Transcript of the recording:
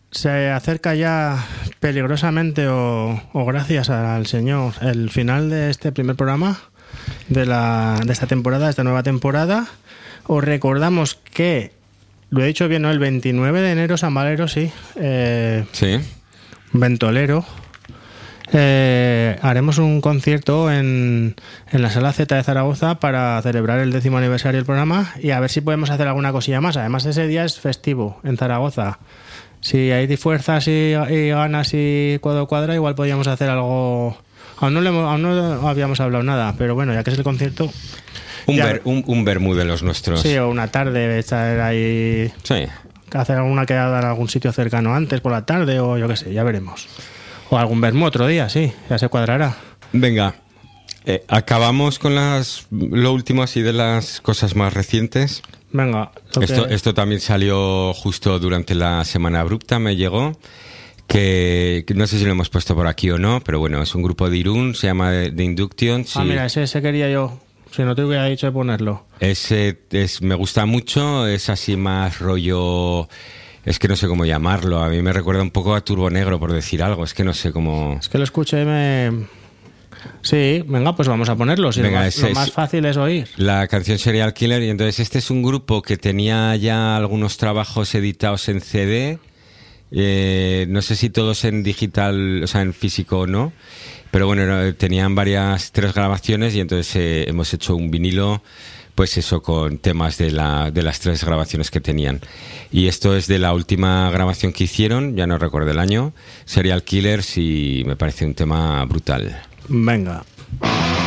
se acerca ya peligrosamente o gracias al Señor el final de este primer programa de esta temporada, de esta nueva temporada. Os recordamos que, lo he dicho bien, ¿no? El 29 de enero, San Valero, sí. Sí. Ventolero. Haremos un concierto en la Sala Z de Zaragoza para celebrar el 10º aniversario del programa y a ver si podemos hacer alguna cosilla más. Además, ese día es festivo en Zaragoza. Si hay fuerzas y ganas y cuadra, igual podríamos hacer algo. Aún no habíamos hablado nada, pero bueno, ya que es el concierto. Un vermú de los nuestros. Sí, o una tarde, estar ahí. Sí. Hacer alguna quedada en algún sitio cercano antes por la tarde, o yo qué sé, ya veremos. O algún vermú otro día, sí, ya se cuadrará. Venga, acabamos con lo último así de las cosas más recientes. Venga. Esto también salió justo durante la Semana Abrupta, me llegó. Que no sé si lo hemos puesto por aquí o no, pero bueno, es un grupo de Irún, se llama The Inductions. Mira, ese quería yo, si no te hubiera dicho de ponerlo. Me gusta mucho, es así más rollo... Es que no sé cómo llamarlo, a mí me recuerda un poco a Turbo Negro, por decir algo, es que no sé cómo... Es que lo escuché y Sí, venga, pues vamos a ponerlo, si venga, lo más fácil es oír. La canción Serial Killer, y entonces este es un grupo que tenía ya algunos trabajos editados en CD, no sé si todos en digital, o sea, en físico o no, pero bueno, tenían 3 grabaciones y entonces hemos hecho un vinilo... Pues eso, con temas de las 3 grabaciones que tenían. Y esto es de la última grabación que hicieron, ya no recuerdo el año, Serial Killers, y me parece un tema brutal. Venga.